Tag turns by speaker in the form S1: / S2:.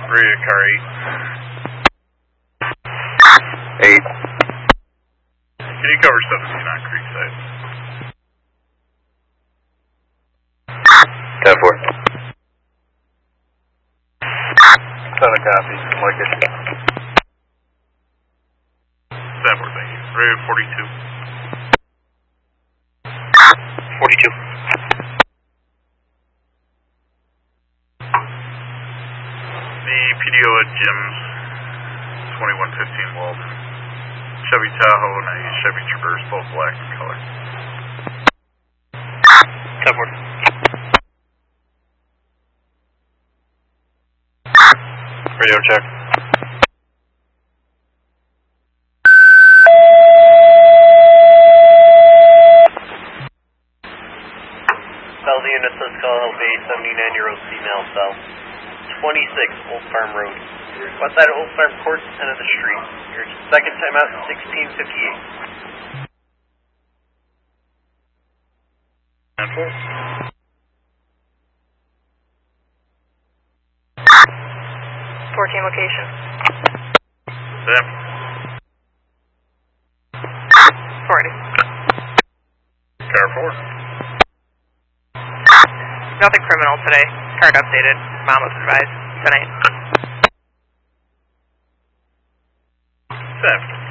S1: Rated car 8.
S2: 8.
S1: Can you cover 17 on Creekside?
S2: 10-4.
S1: Ton of copy. Like it. 10-4, thank you. Rated 42.
S2: 42.
S1: The PDO at Jim's, 2115 Walden. Chevy Tahoe and a Chevy Traverse, both black in color.
S2: 10-4. Radio check.
S3: Cell the unit says call LB 79-year-old female cell. 26 Old Farm Road. West side of Old Farm Court, end of the street. Your second time out, 1658.
S1: 10-4.
S4: 14 location. 40.
S1: Car 4.
S4: Nothing criminal today. Card updated. Mom was advised tonight.
S1: 10.